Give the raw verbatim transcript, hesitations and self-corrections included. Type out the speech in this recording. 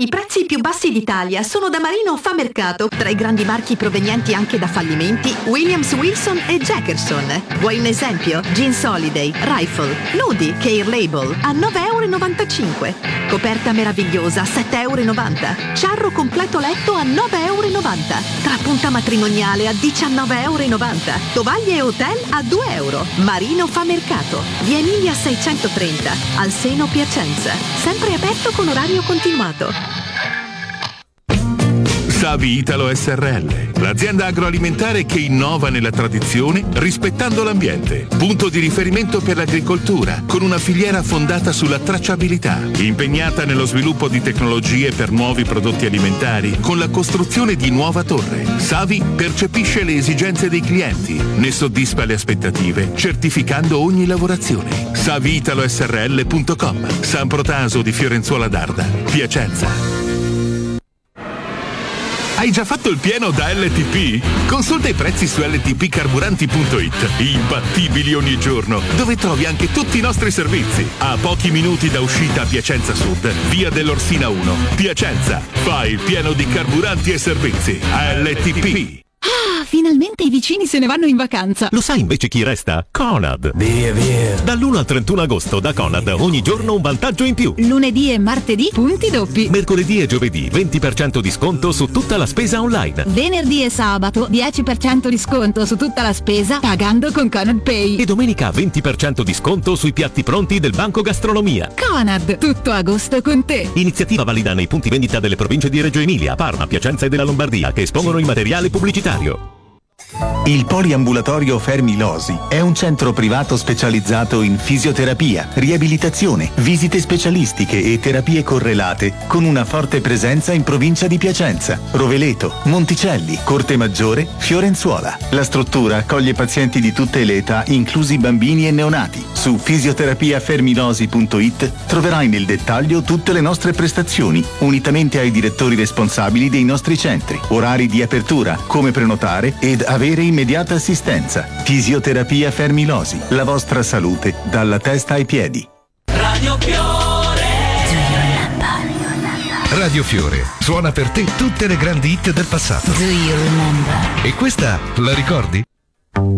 I prezzi più bassi d'Italia sono da Marino Fa Mercato, tra i grandi marchi provenienti anche da fallimenti Williams Wilson e Jackerson. Vuoi un esempio? Jeans Holiday, Rifle, Nudie, Care Label a nove e novantacinque euro. Coperta meravigliosa a sette e novanta euro. Ciarro completo letto a nove e novanta euro. Trapunta matrimoniale a diciannove e novanta euro. Tovaglie e hotel a due euro. Marino Fa Mercato. Via Emilia seicentotrenta, al Seno Piacenza. Sempre aperto con orario continuato. Savi Italo S R L, l'azienda agroalimentare che innova nella tradizione rispettando l'ambiente. Punto di riferimento per l'agricoltura, con una filiera fondata sulla tracciabilità, impegnata nello sviluppo di tecnologie per nuovi prodotti alimentari, con la costruzione di nuova torre. Savi percepisce le esigenze dei clienti, ne soddisfa le aspettative, certificando ogni lavorazione. Savi Italo S R L punto com, San Protaso di Fiorenzuola d'Arda, Piacenza. Hai già fatto il pieno da L T P? Consulta i prezzi su L T P carburanti punto it, imbattibili ogni giorno, dove trovi anche tutti i nostri servizi. A pochi minuti da uscita a Piacenza Sud, via dell'Orsina uno. Piacenza, fai il pieno di carburanti e servizi. L T P. Ah, finalmente i vicini se ne vanno in vacanza. Lo sai invece chi resta? Conad. Via, via. Dall'uno al trentuno agosto da Conad ogni giorno un vantaggio in più. Lunedì e martedì punti doppi. Mercoledì e giovedì venti per cento di sconto su tutta la spesa online. Venerdì e sabato dieci per cento di sconto su tutta la spesa pagando con Conad Pay. E domenica venti per cento di sconto sui piatti pronti del Banco Gastronomia. Conad, tutto agosto con te. Iniziativa valida nei punti vendita delle province di Reggio Emilia, Parma, Piacenza e della Lombardia che espongono il materiale pubblicitario. Il poliambulatorio Fermi Losi è un centro privato specializzato in fisioterapia, riabilitazione, visite specialistiche e terapie correlate, con una forte presenza in provincia di Piacenza, Roveleto, Monticelli, Corte Maggiore, Fiorenzuola. La struttura accoglie pazienti di tutte le età, inclusi bambini e neonati. Su fisioterapia fermi losi punto it troverai nel dettaglio tutte le nostre prestazioni, unitamente ai direttori responsabili dei nostri centri, orari di apertura, come prenotare ed avere immediata assistenza. Fisioterapia Fermi Losi, la vostra salute dalla testa ai piedi. Radio Fiore. Radio Fiore suona per te tutte le grandi hit del passato. Do you remember? E questa la ricordi?